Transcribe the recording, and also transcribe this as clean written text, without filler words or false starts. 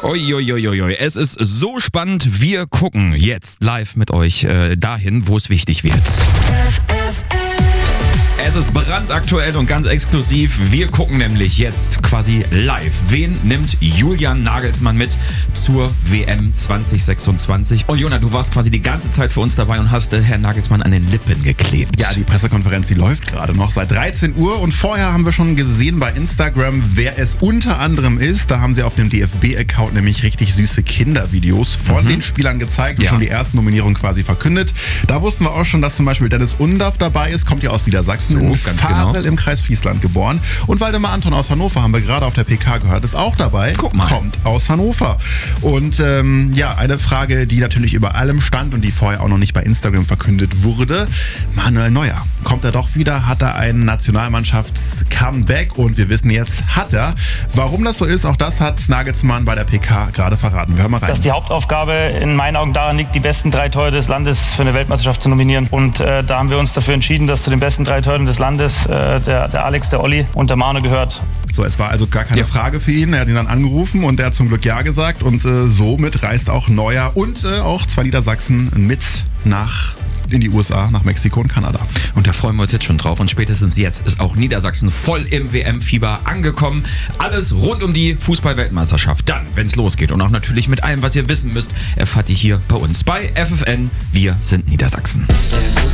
Uiuiuiui, es ist so spannend. Wir gucken jetzt live mit euch dahin, wo es wichtig wird. Es ist brandaktuell und ganz exklusiv. Wir gucken nämlich jetzt quasi live. Wen nimmt Julian Nagelsmann mit zur WM 2026? Und Jona, du warst quasi die ganze Zeit für uns dabei und hast Herrn Nagelsmann an den Lippen geklebt. Ja, die Pressekonferenz, die läuft gerade noch seit 13 Uhr. Und vorher haben wir schon gesehen bei Instagram, wer es unter anderem ist. Da haben sie auf dem DFB-Account nämlich richtig süße Kindervideos von den Spielern gezeigt und schon die ersten Nominierungen quasi verkündet. Da wussten wir auch schon, dass zum Beispiel Dennis Undaff dabei ist. Kommt ja aus Niedersachsen. In Varel im Kreis Friesland geboren. Und Waldemar Anton aus Hannover, haben wir gerade auf der PK gehört, ist auch dabei. Guck mal. Kommt aus Hannover. Und eine Frage, die natürlich über allem stand und die vorher auch noch nicht bei Instagram verkündet wurde. Manuel Neuer. Kommt er doch wieder? Hat er ein Nationalmannschafts-Comeback? Und wir wissen jetzt, hat er. Warum das so ist, auch das hat Nagelsmann bei der PK gerade verraten. Wir hören mal rein. Dass die Hauptaufgabe in meinen Augen daran liegt, die besten 3 Torhüter des Landes für eine Weltmeisterschaft zu nominieren. Und da haben wir uns dafür entschieden, dass zu den besten 3 Torhütern des Landes der Alex, der Olli und der Manu gehört. So, es war also gar keine Frage für ihn. Er hat ihn dann angerufen und er hat zum Glück Ja gesagt. Und somit reist auch Neuer und auch 2 Niedersachsen mit in die USA, nach Mexiko und Kanada. Und da freuen wir uns jetzt schon drauf. Und spätestens jetzt ist auch Niedersachsen voll im WM-Fieber angekommen. Alles rund um die Fußball-Weltmeisterschaft. Dann, wenn es losgeht und auch natürlich mit allem, was ihr wissen müsst, erfahrt ihr hier bei uns bei FFN. Wir sind Niedersachsen.